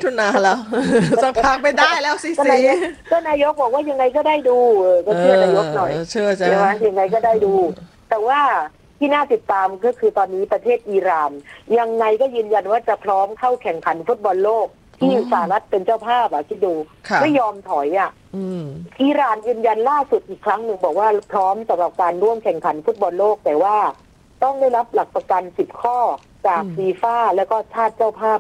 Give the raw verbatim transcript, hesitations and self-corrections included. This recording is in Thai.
ถุนาแล้วสักพักไม่ได้แล้วสิสิก็นายกบอกว่ายังไงก็ได้ดูก็เชื่อนายกหน่อยเชื่อจ้ะใช่ไหมยังไงก็ได้ดูแต่ว่าที่น่าติดตามก็คือตอนนี้ประเทศอิหร่านยังไงก็ยืนยันว่าจะพร้อมเข้าแข่งขันฟุตบอลโลกที่สหรัฐเป็นเจ้าภาพอ่ะคิดดูไม่ยอมถอยอ่ะอิหร่านยืนยันล่าสุดอีกครั้งหนึ่งบอกว่าพร้อมสำหรับการร่วมแข่งขันฟุตบอลโลกแต่ว่าต้องได้รับหลักประกันสิบข้อจากฟีฟ่าแล้วก็ชาติเจ้าภาพ